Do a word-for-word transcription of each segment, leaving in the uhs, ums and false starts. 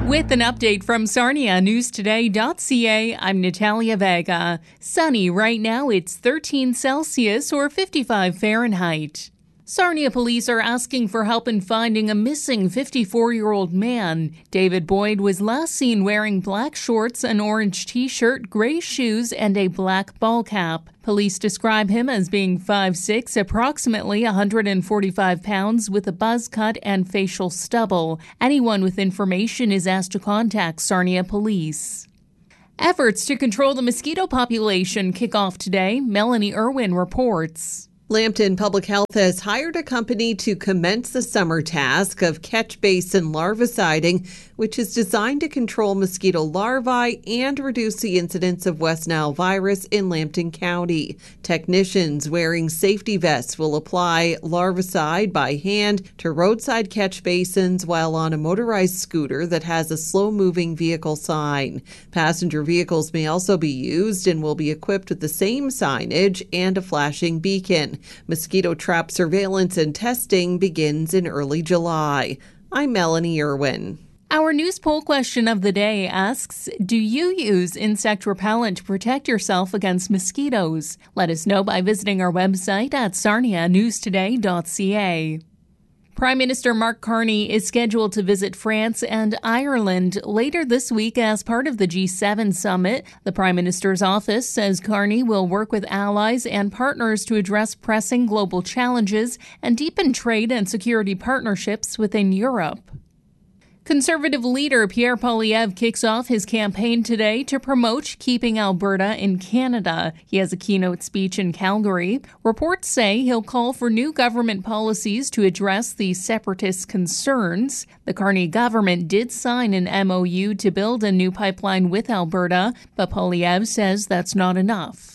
With an update from Sarnia News Today dot C A, I'm Natalia Vega. Sunny right now, it's thirteen Celsius or fifty-five Fahrenheit. Sarnia police are asking for help in finding a missing fifty-four-year-old man. David Boyd was last seen wearing black shorts, an orange t-shirt, gray shoes, and a black ball cap. Police describe him as being five foot six, approximately one hundred forty-five pounds, with a buzz cut and facial stubble. Anyone with information is asked to contact Sarnia Police. Efforts to control the mosquito population kick off today. Melanie Irwin reports. Lambton Public Health has hired a company to commence the summer task of catch basin larviciding, which is designed to control mosquito larvae and reduce the incidence of West Nile virus in Lambton County. Technicians wearing safety vests will apply larvicide by hand to roadside catch basins while on a motorized scooter that has a slow-moving vehicle sign. Passenger vehicles may also be used and will be equipped with the same signage and a flashing beacon. Mosquito trap surveillance and testing begins in early July. I'm Melanie Irwin. Our news poll question of the day asks, do you use insect repellent to protect yourself against mosquitoes? Let us know by visiting our website at Sarnia News Today dot C A. Prime Minister Mark Carney is scheduled to visit France and Ireland later this week as part of the G seven summit. The Prime Minister's office says Carney will work with allies and partners to address pressing global challenges and deepen trade and security partnerships within Europe. Conservative leader Pierre Poilievre kicks off his campaign today to promote keeping Alberta in Canada. He has a keynote speech in Calgary. Reports say he'll call for new government policies to address the separatist concerns. The Carney government did sign an M O U to build a new pipeline with Alberta, but Poilievre says that's not enough.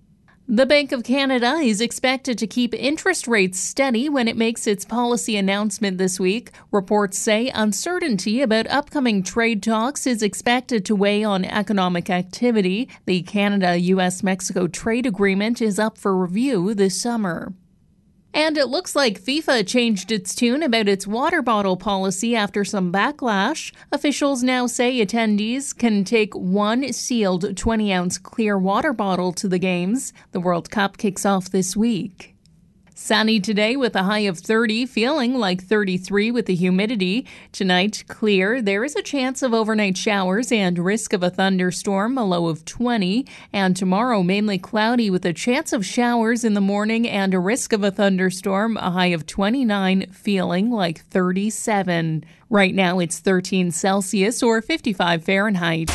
The Bank of Canada is expected to keep interest rates steady when it makes its policy announcement this week. Reports say uncertainty about upcoming trade talks is expected to weigh on economic activity. The Canada-U S Mexico trade agreement is up for review this summer. And it looks like FIFA changed its tune about its water bottle policy after some backlash. Officials now say attendees can take one sealed twenty-ounce clear water bottle to the games. The World Cup kicks off this week. Sunny today with a high of thirty, feeling like thirty-three with the humidity. Tonight, clear. There is a chance of overnight showers and risk of a thunderstorm, a low of twenty. And tomorrow, mainly cloudy with a chance of showers in the morning and a risk of a thunderstorm, a high of twenty-nine, feeling like thirty-seven. Right now, it's thirteen Celsius or fifty-five Fahrenheit.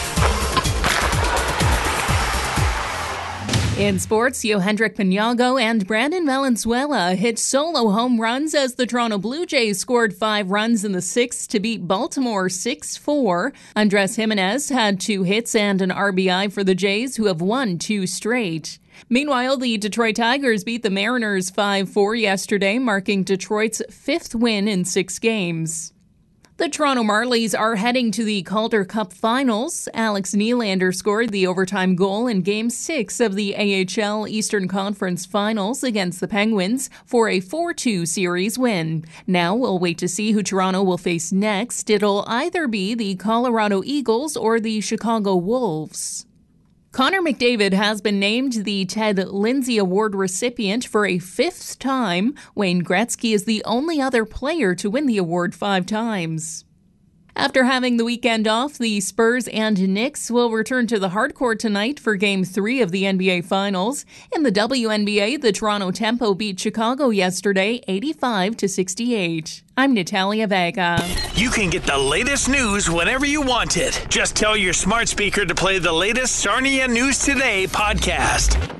In sports, Yohendrick Piniago and Brandon Valenzuela hit solo home runs as the Toronto Blue Jays scored five runs in the sixth to beat Baltimore six four. Andres Jimenez had two hits and an R B I for the Jays, who have won two straight. Meanwhile, the Detroit Tigers beat the Mariners five four yesterday, marking Detroit's fifth win in six games. The Toronto Marlies are heading to the Calder Cup Finals. Alex Nylander scored the overtime goal in Game six of the A H L Eastern Conference Finals against the Penguins for a four two series win. Now we'll wait to see who Toronto will face next. It'll either be the Colorado Eagles or the Chicago Wolves. Connor McDavid has been named the Ted Lindsay Award recipient for a fifth time. Wayne Gretzky is the only other player to win the award five times. After having the weekend off, the Spurs and Knicks will return to the hardcourt tonight for Game three of the N B A Finals. In the W N B A, the Toronto Tempo beat Chicago yesterday, eighty-five to sixty-eight. I'm Natalia Vega. You can get the latest news whenever you want it. Just tell your smart speaker to play the latest Sarnia News Today podcast.